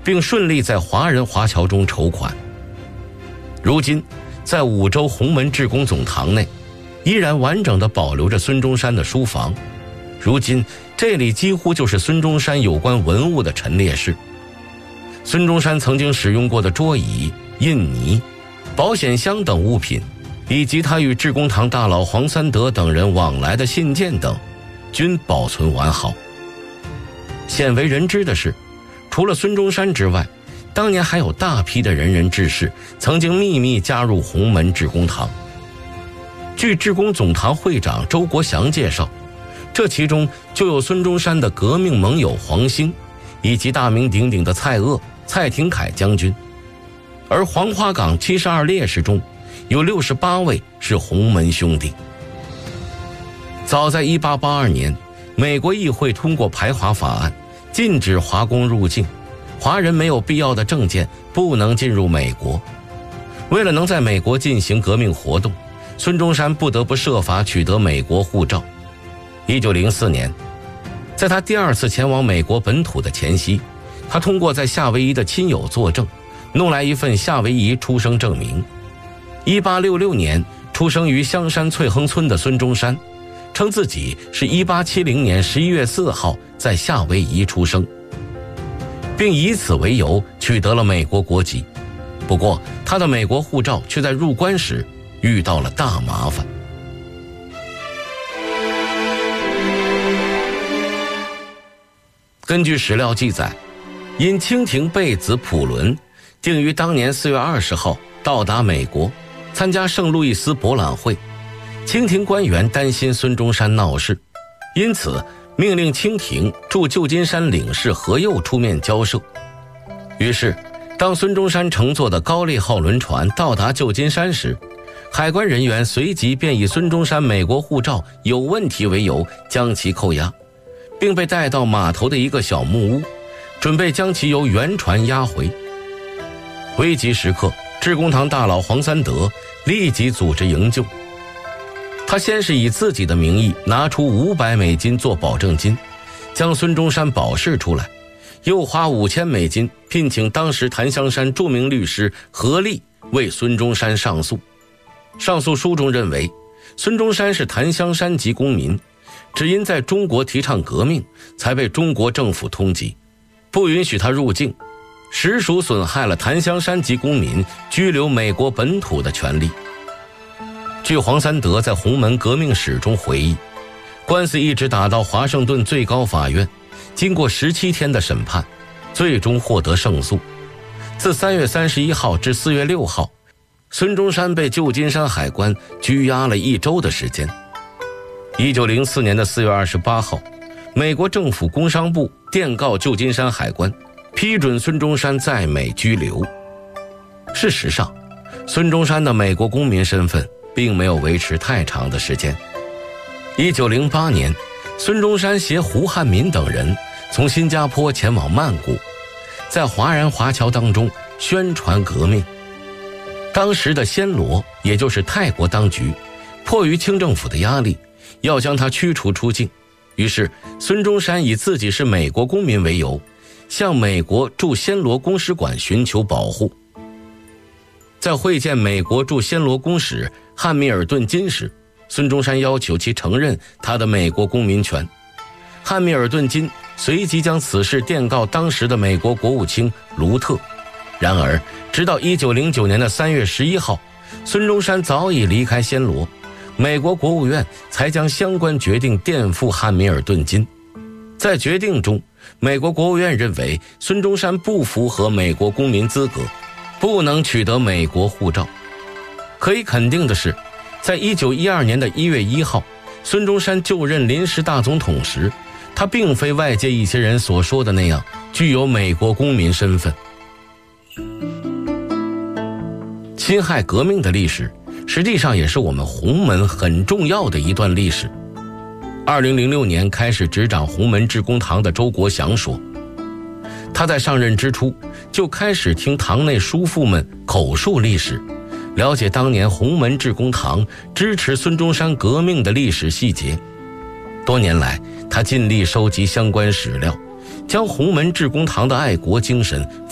并顺利在华人华侨中筹款。如今在五洲洪门志公总堂内依然完整地保留着孙中山的书房，如今这里几乎就是孙中山有关文物的陈列室。孙中山曾经使用过的桌椅、印泥、保险箱等物品，以及他与致公堂大佬黄三德等人往来的信件等，均保存完好。鲜为人知的是，除了孙中山之外，当年还有大批的仁人志士曾经秘密加入洪门致公堂。据致公总堂会长周国祥介绍，这其中就有孙中山的革命盟友黄兴，以及大名鼎鼎的蔡锷、蔡廷锴将军。而黄花岗72烈士中有68位是洪门兄弟。早在1882年，美国议会通过排华法案，禁止华工入境，华人没有必要的证件不能进入美国。为了能在美国进行革命活动，孙中山不得不设法取得美国护照。1904年，在他第二次前往美国本土的前夕，他通过在夏威夷的亲友作证，弄来一份夏威夷出生证明。1866年出生于香山翠亨村的孙中山，称自己是1870年11月4号在夏威夷出生，并以此为由取得了美国国籍。不过他的美国护照却在入关时遇到了大麻烦。根据史料记载，因清廷备子普伦定于当年4月20号到达美国，参加圣路易斯博览会。清廷官员担心孙中山闹事，因此命令清廷驻旧金山领事何佑出面交涉。于是当孙中山乘坐的高丽号轮船到达旧金山时，海关人员随即便以孙中山美国护照有问题为由将其扣押，并被带到码头的一个小木屋，准备将其由原船押回。危急时刻，致公堂大佬黄三德立即组织营救。他先是以自己的名义拿出$500做保证金，将孙中山保释出来，又花$5000聘请当时檀香山著名律师何立为孙中山上诉。上诉书中认为，孙中山是檀香山籍公民，只因在中国提倡革命，才被中国政府通缉，不允许他入境，实属损害了檀香山籍公民居留美国本土的权利。据黄三德在洪门革命史中回忆，官司一直打到华盛顿最高法院，经过17天的审判，最终获得胜诉。自3月31号至4月6号，孙中山被旧金山海关拘押了1周的时间。1904年的4月28号，美国政府工商部电告旧金山海关，批准孙中山在美居留。事实上，孙中山的美国公民身份并没有维持太长的时间。1908年，孙中山携胡汉民等人从新加坡前往曼谷，在华人华侨当中宣传革命。当时的暹罗，也就是泰国当局，迫于清政府的压力，要将他驱逐出境。于是孙中山以自己是美国公民为由，向美国驻暹罗公使馆寻求保护。在会见美国驻暹罗公使汉密尔顿金时，孙中山要求其承认他的美国公民权。汉密尔顿金随即将此事电告当时的美国国务卿卢特。然而直到1909年的3月11号，孙中山早已离开暹罗，美国国务院才将相关决定电付汉密尔顿金。在决定中，美国国务院认为孙中山不符合美国公民资格，不能取得美国护照。可以肯定的是，在1912年的1月1号，孙中山就任临时大总统时，他并非外界一些人所说的那样具有美国公民身份。辛亥革命的历史实际上也是我们洪门很重要的一段历史。2006年开始执掌洪门致公堂的周国祥说，他在上任之初就开始听堂内叔父们口述历史，了解当年洪门致公堂支持孙中山革命的历史细节。多年来，他尽力收集相关史料，将洪门致公堂的爱国精神